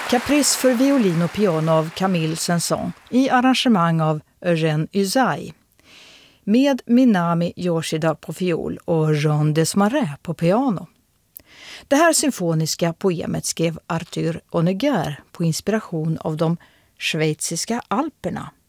Caprice för violin och piano av Camille Saint-Saëns i arrangemang av Eugène Ysaÿe. Med Minami Yoshida på fiol och Jean Desmarais på piano. Det här symfoniska poemet skrev Arthur Honegger på inspiration av de schweiziska alperna.